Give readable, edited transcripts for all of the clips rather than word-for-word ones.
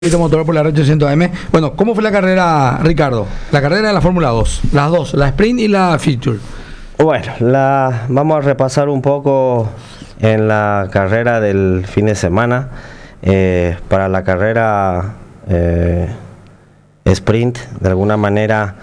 Motor por la R800M. Bueno, ¿cómo fue la carrera, Ricardo? La carrera de la Fórmula 2. Las dos, la Sprint y la Feature. Bueno, vamos a repasar un poco en la carrera del fin de semana. Para la carrera Sprint, de alguna manera,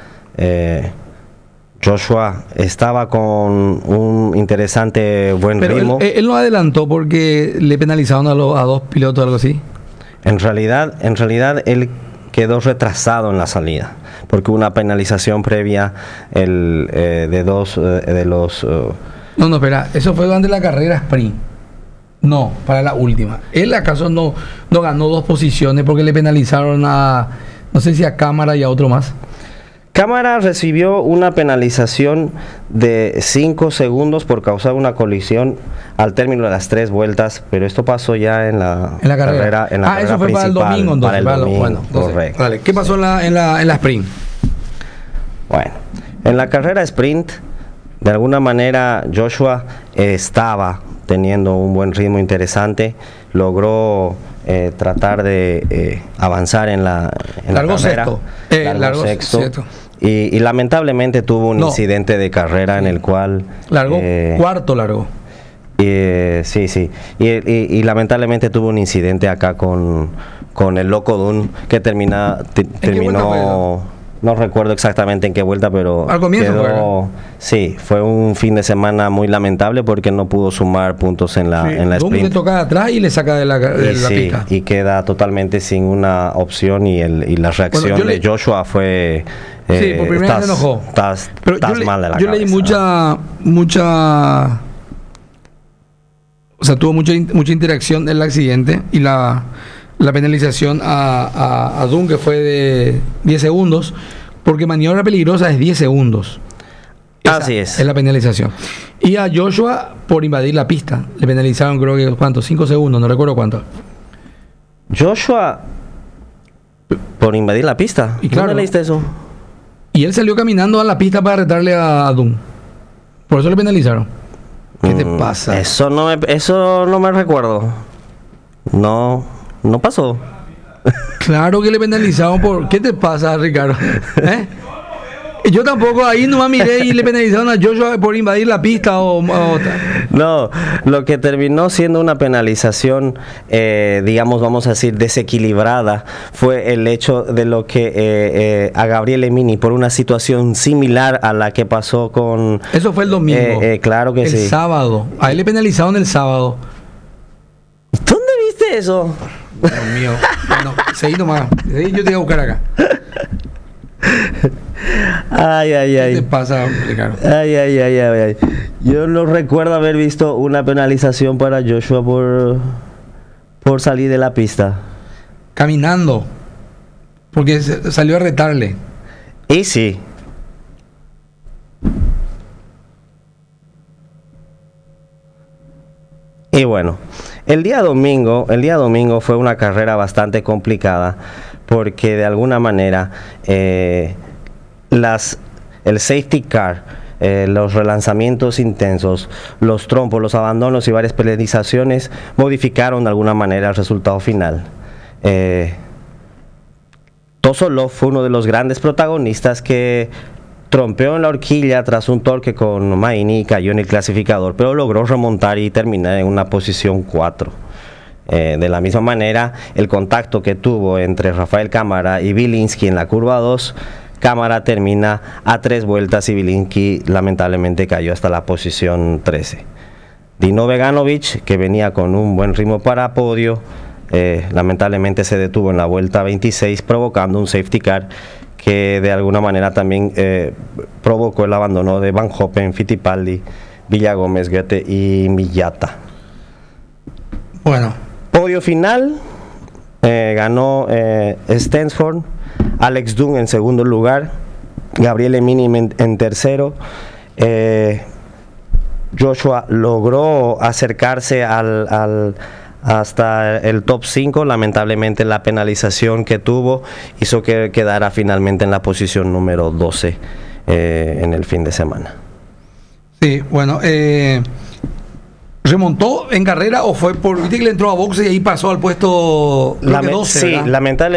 Joshua estaba con un interesante buen ritmo. Él no adelantó porque le penalizaron a dos pilotos o algo así. En realidad él quedó retrasado en la salida porque hubo una penalización previa de los. No, espera, eso fue durante la carrera Sprint. No, para la última. Él acaso no ganó dos posiciones porque le penalizaron a, no sé si a Cámara y a otro más. Cámara recibió una penalización de 5 segundos por causar una colisión al término de las 3 vueltas, pero esto pasó ya en la carrera. Eso fue para el domingo, entonces. Para el domingo, bueno, entonces, correcto. Vale. ¿Qué pasó en la Sprint? Bueno, en la carrera Sprint, de alguna manera Joshua estaba teniendo un buen ritmo interesante, logró tratar de avanzar en la carrera. Largo sexto. Y lamentablemente tuvo un incidente de carrera en el cual... Cuarto largo. Sí. Y lamentablemente tuvo un incidente acá con el Loco Dun que terminó... No recuerdo exactamente en qué vuelta, pero al comienzo fue un fin de semana muy lamentable porque no pudo sumar puntos en la sprint. Le toca atrás y le saca de la pista. Y queda totalmente sin una opción y la reacción de Joshua fue... por primera vez se enojó. Estás mal de la cabeza. Yo leí mucha... O sea, tuvo mucha interacción en el accidente y la penalización a Dun, que fue de 10 segundos, porque maniobra peligrosa es 10 segundos. Así es. Es la penalización. Y a Joshua por invadir la pista. Le penalizaron, creo que, ¿cuánto? 5 segundos, no recuerdo cuánto. Joshua por invadir la pista. Y claro, ¿dónde leíste eso? Y él salió caminando a la pista para retarle a Dun. Por eso le penalizaron. ¿Qué te pasa? Eso no me recuerdo. No pasó. Claro que le penalizaron por... ¿Qué te pasa, Ricardo? Yo tampoco, ahí nomás miré y le penalizaron a Joshua por invadir la pista o No, lo que terminó siendo una penalización, digamos, vamos a decir, desequilibrada, fue el hecho de lo que a Gabriel Emini, por una situación similar a la que pasó con... Eso fue el domingo. Claro que sí. El sábado. A él le penalizaron el sábado. ¿Dónde viste eso? Dios mío. Bueno, seguí nomás. Yo te voy a buscar acá. Ay. ¿Qué te pasa, Ricardo? Ay. Yo no recuerdo haber visto una penalización para Joshua por salir de la pista. Caminando. Porque salió a retarle. Y sí. Y bueno, el día domingo fue una carrera bastante complicada porque de alguna manera el safety car, los relanzamientos intensos, los trompos, los abandonos y varias penalizaciones modificaron de alguna manera el resultado final. Tosolov fue uno de los grandes protagonistas que trompeó en la horquilla tras un torque con Maini y cayó en el clasificador, pero logró remontar y terminar en una posición 4. De la misma manera, el contacto que tuvo entre Rafael Cámara y Vilinski en la curva 2, Cámara termina a 3 vueltas y Vilinski lamentablemente cayó hasta la posición 13. Dino Beganovic, que venía con un buen ritmo para podio, lamentablemente se detuvo en la vuelta 26 provocando un safety car que de alguna manera también provocó el abandono de Van Hoppen, Fittipaldi, Villagómez, Goethe y Millata. Bueno, podio final, ganó Stensford, Alex Dun en segundo lugar, Gabriel Emini en tercero. Joshua logró acercarse hasta el top 5, lamentablemente la penalización que tuvo hizo que quedara finalmente en la posición número 12 en el fin de semana. Sí, bueno, ¿Remontó en carrera o fue por, viste que le entró a boxe y ahí pasó al puesto creo que 12, sí, ¿verdad? lamentable.